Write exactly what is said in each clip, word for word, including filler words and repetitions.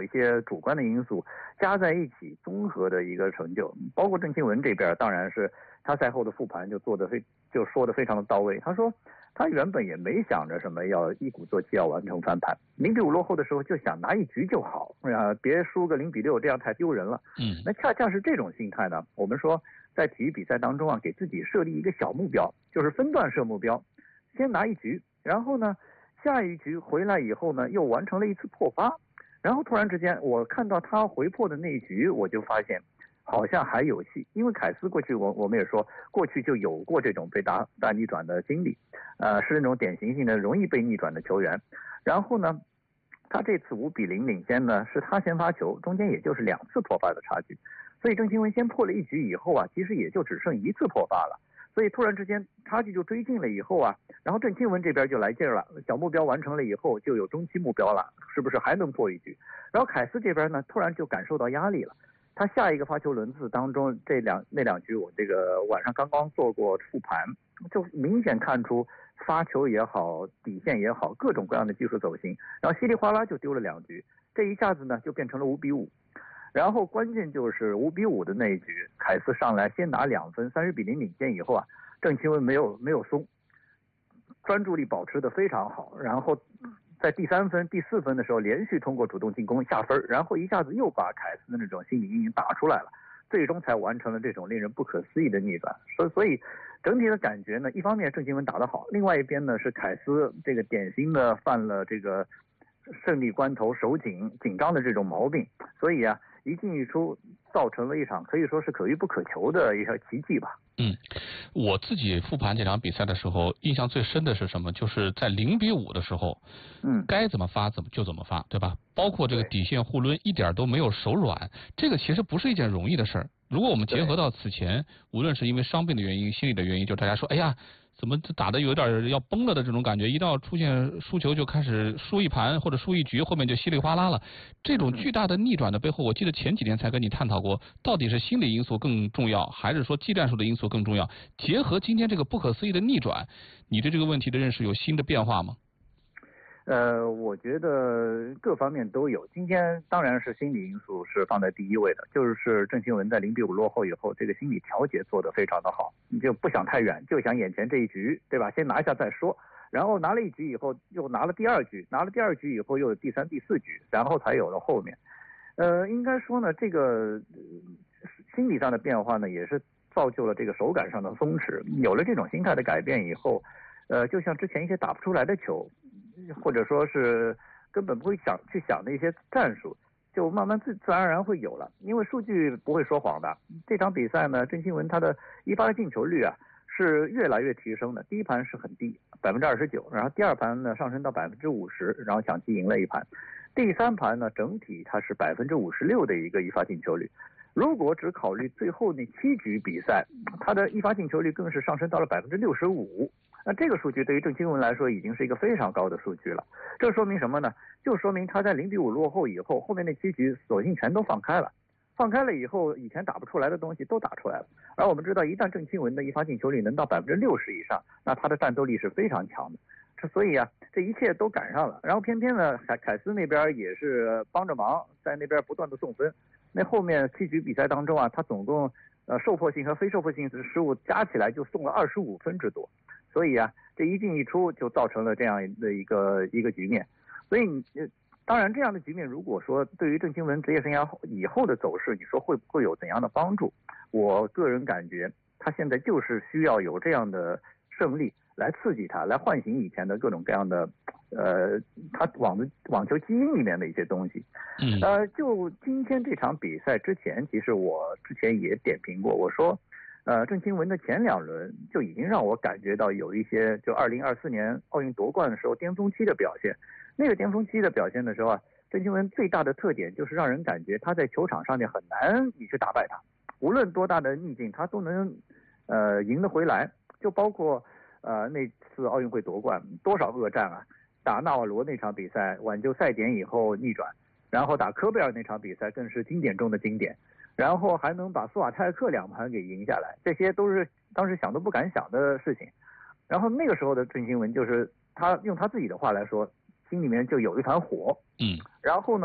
些主观的因素加在一起综合的一个成就。包括郑钦文这边，当然是他赛后的复盘就做得非就说得非常的到位。他说他原本也没想着什么要一鼓作气要完成翻盘，零比五落后的时候就想拿一局就好，啊，别输个零比六，这样太丢人了。 嗯， 那恰恰是这种心态呢，我们说在体育比赛当中啊，给自己设立一个小目标，就是分段设目标，先拿一局，然后呢，下一局回来以后呢，又完成了一次破发，然后突然之间，我看到他回破的那一局，我就发现好像还有戏，因为凯斯过去我我们也说，过去就有过这种被打打逆转的经历，呃，是那种典型性的容易被逆转的球员。然后呢，他这次五比零领先呢，是他先发球，中间也就是两次破发的差距，所以郑钦文先破了一局以后啊，其实也就只剩一次破发了。所以突然之间差距就追近了以后啊，然后郑钦文这边就来劲了，小目标完成了以后就有中期目标了，是不是还能破一局？然后凯斯这边呢，突然就感受到压力了。他下一个发球轮次当中，这两那两局我这个晚上刚刚做过复盘，就明显看出发球也好，底线也好，各种各样的技术走形，然后稀里哗啦就丢了两局，这一下子呢就变成了五比五。然后关键就是五比五的那一局，凯斯上来先拿两分，三十比零领先以后啊，郑钦文没有没有松，专注力保持得非常好，然后在第三分、第四分的时候，连续通过主动进攻下分，然后一下子又把凯斯的那种心理阴影打出来了，最终才完成了这种令人不可思议的逆转。所以，所以整体的感觉呢，一方面郑钦文打得好，另外一边呢是凯斯这个典型的犯了这个胜利关头手紧紧张的这种毛病，所以啊，一进一出造成了一场可以说是可遇不可求的一个奇迹吧。 嗯，我自己复盘这场比赛的时候，印象最深的是什么？就是在零比五的时候， 嗯， 该怎么发怎么就怎么发，对吧？包括这个底线互抡，一点都没有手软，这个其实不是一件容易的事儿。如果我们结合到此前，无论是因为伤病的原因、心理的原因，就大家说，哎呀，怎么打的有点要崩了的这种感觉，一到出现输球就开始输一盘或者输一局，后面就稀里哗啦了。这种巨大的逆转的背后，我记得前几天才跟你探讨过，到底是心理因素更重要，还是说技战术的因素更重要？结合今天这个不可思议的逆转，你对这个问题的认识有新的变化吗？ 呃，我觉得各方面都有。今天当然是心理因素是放在第一位的，就是郑钦文在零比五落后以后，这个心理调节做得非常的好，你就不想太远，就想眼前这一局，对吧？先拿一下再说。然后拿了一局以后，又拿了第二局，拿了第二局以后又有第三、第四局，然后才有了后面。呃，应该说呢，这个心理上的变化呢，也是造就了这个手感上的松弛。有了这种心态的改变以后，呃，就像之前一些打不出来的球，或者说是根本不会想去想的一些战术，就慢慢自自然而然会有了。因为数据不会说谎的。这场比赛呢，郑钦文他的一发进球率啊是越来越提升的。第一盘是很低，百分之二十九，然后第二盘呢上升到百分之五十，然后抢七赢了一盘。第三盘呢，整体它是百分之五十六的一个一发进球率。如果只考虑最后那七局比赛，他的一发进球率更是上升到了百分之六十五。那这个数据对于郑钦文来说已经是一个非常高的数据了。这说明什么呢？就说明他在零比五落后以后，后面那七局索性全都放开了。放开了以后，以前打不出来的东西都打出来了。而我们知道，一旦郑钦文的一发进球率能到百分之六十以上，那他的战斗力是非常强的。所以啊，这一切都赶上了。然后偏偏呢，凯凯斯那边也是帮着忙，在那边不断的送分。那后面七局比赛当中啊，他总共呃受迫性和非受迫性失误加起来就送了二十五分之多。所以啊，这一进一出就造成了这样的一个一个局面。所以你呃，当然这样的局面，如果说对于郑钦文职业生涯以后的走势，你说会不会有怎样的帮助？我个人感觉，他现在就是需要有这样的胜利来刺激他，来唤醒以前的各种各样的呃，他网的网球基因里面的一些东西。 嗯， 呃，就今天这场比赛之前，其实我之前也点评过，我说。呃，郑钦文的前两轮就已经让我感觉到有一些，就二零二四年奥运夺冠的时候巅峰期的表现。那个巅峰期的表现的时候啊，郑钦文最大的特点就是让人感觉他在球场上面很难你去打败他，无论多大的逆境他都能呃赢得回来。就包括呃那次奥运会夺冠多少恶战啊，打纳瓦罗那场比赛挽救赛点以后逆转，然后打科贝尔那场比赛更是经典中的经典。然后还能把斯瓦泰克两盘给赢下来，这些都是当时想都不敢想的事情。然后那个时候的郑钦文，就是他用他自己的话来说，心里面就有一团火。 嗯。 然后呢，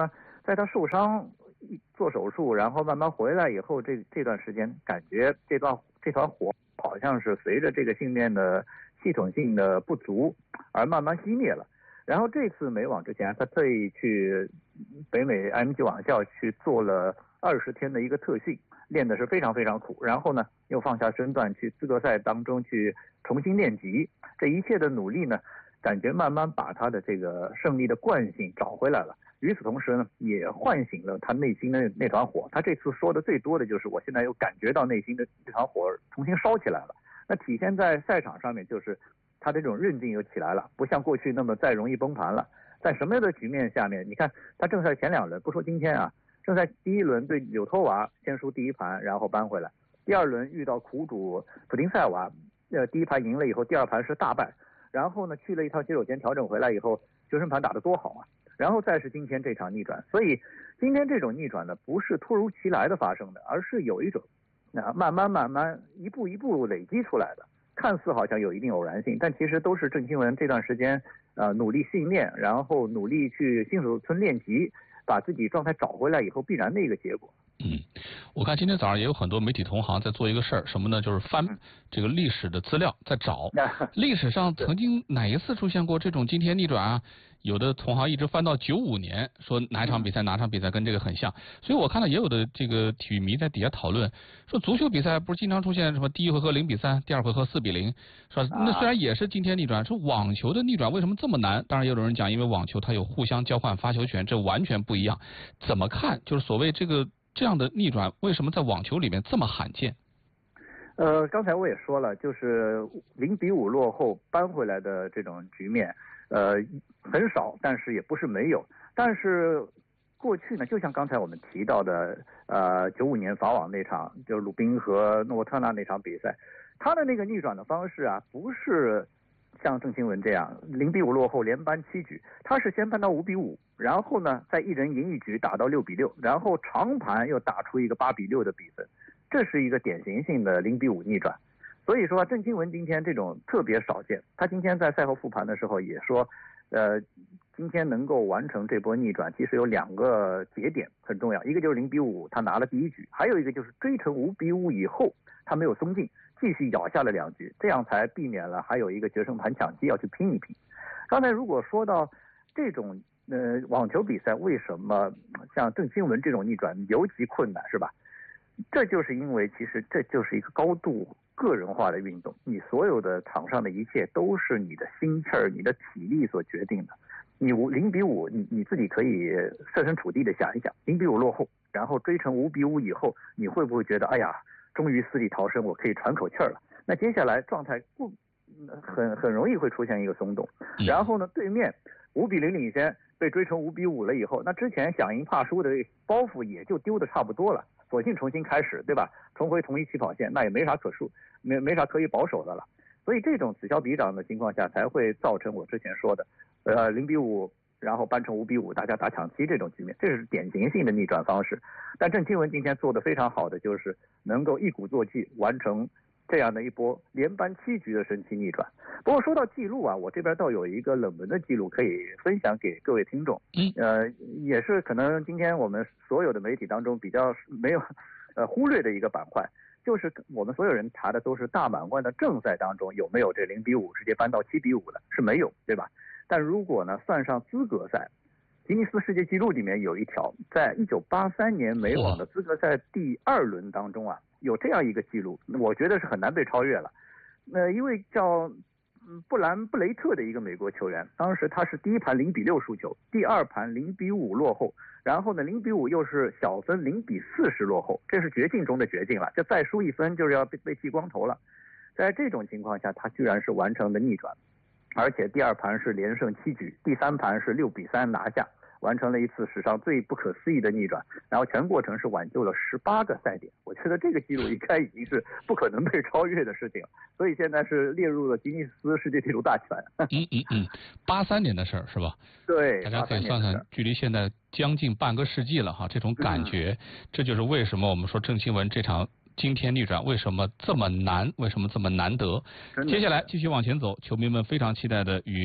在他受伤做手术，然后慢慢回来以后，这这段时间感觉这段这团火好像是随着这个训练的系统性的不足而慢慢熄灭了。然后这次美网之前，他特意去北美 M 级网校去做了二十天的一个特训，练的是非常非常苦。然后呢，又放下身段去资格赛当中去重新练级。这一切的努力呢，感觉慢慢把他的这个胜利的惯性找回来了。与此同时呢，也唤醒了他内心的那团火。他这次说的最多的就是，我现在又感觉到内心的这团火重新烧起来了。那体现在赛场上面，就是他这种韧劲又起来了，不像过去那么再容易崩盘了。在什么样的局面下面，你看他正赛前两轮，不说今天啊，正赛第一轮对纽托娃先输第一盘，然后扳回来；第二轮遇到苦主普丁塞娃，呃，第一盘赢了以后，第二盘是大败，然后呢去了一趟洗手间调整回来以后，决胜盘打得多好啊！然后再是今天这场逆转，所以今天这种逆转呢，不是突如其来的发生的，而是有一种啊慢慢慢慢一步一步累积出来的。看似好像有一定偶然性，但其实都是郑钦文这段时间呃努力训练，然后努力去新手村练级，把自己状态找回来以后必然的一个结果。 嗯，我看今天早上也有很多媒体同行在做一个事儿，什么呢？就是翻这个历史的资料，在找历史上曾经哪一次出现过这种惊天逆转啊？有的同行一直翻到九五年，说哪场比赛哪场比赛跟这个很像，所以我看到也有的这个体育迷在底下讨论，说足球比赛不是经常出现什么第一回合零比三，第二回合四比零，说那虽然也是惊天逆转，说网球的逆转为什么这么难？当然也有人讲，因为网球它有互相交换发球权，这完全不一样。怎么看？就是所谓这个这样的逆转，为什么在网球里面这么罕见？ 呃，刚才我也说了，就是零比五落后扳回来的这种局面，呃，很少，但是也不是没有。但是过去呢，就像刚才我们提到的，呃，九五年法网那场，就是鲁宾和诺沃特纳那场比赛，他的那个逆转的方式啊，不是像郑钦文这样零比五落后连扳七局，他是先扳到五比五，然后呢再一人赢一局打到六比六，然后长盘又打出一个八比六的比分。这是一个典型性的零比五逆转，所以说郑钦文今天这种特别少见。他今天在赛后复盘的时候也说，呃，今天能够完成这波逆转，其实有两个节点很重要，一个就是零比五他拿了第一局，还有一个就是追成五比五以后他没有松劲，继续咬下了两局，这样才避免了还有一个决胜盘抢七要去拼一拼。刚才如果说到这种呃网球比赛为什么像郑钦文这种逆转尤其困难，是吧？这就是因为其实这就是一个高度个人化的运动，你所有的场上的一切都是你的心气儿、你的体力所决定的。你五零比五，你你自己可以设身处地的想一想，零比五落后，然后追成五比五以后，你会不会觉得哎呀，终于死里逃生，我可以喘口气儿了？那接下来状态不很很容易会出现一个松动，然后呢，对面五比零领先，被追成五比五了以后，那之前想赢怕输的包袱也就丢的差不多了。索性重新开始，对吧？重回同一起跑线，那也没啥可输，没没啥可以保守的了。所以这种此消彼长的情况下，才会造成我之前说的，呃，零比五，然后扳成五比五，大家打抢七这种局面，这是典型性的逆转方式。但郑钦文今天做的非常好的，就是能够一鼓作气完成这样的一波连扳七局的神奇逆转。不过说到记录啊，我这边倒有一个冷门的记录可以分享给各位听众。 嗯， 呃，也是可能今天我们所有的媒体当中比较没有呃忽略的一个板块，就是我们所有人查的都是大满贯的正赛当中有没有这零比五直接扳到七比五的，是没有，对吧？但如果呢算上资格赛，吉尼斯世界纪录里面有一条，在一九八三年美网的资格赛第二轮当中啊，有这样一个记录，我觉得是很难被超越了。呃，一位叫布兰布雷特的一个美国球员，当时他是第一盘零比六输球，第二盘零比五落后，然后呢零比五又是小分零比四十落后，这是绝境中的绝境了，这再输一分就是要被被剃光头了。在这种情况下，他居然是完成了逆转，而且第二盘是连胜七局，第三盘是六比三拿下，完成了一次史上最不可思议的逆转，然后全过程是挽救了十八个赛点。我觉得这个记录应该已经是不可能被超越的事情了，所以现在是列入了吉尼斯世界纪录大全。 嗯嗯嗯，八三年的事儿是吧？ 对， 大家可以算算，距离现在将近半个世纪了哈，这种感觉，嗯、这就是为什么我们说郑钦文这场惊天逆转为什么这么难，为什么这么难得？接下来继续往前走，球迷们非常期待的与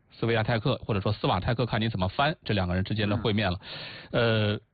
斯维亚泰克或者说斯瓦泰克看你怎么翻，这两个人之间的会面了。呃，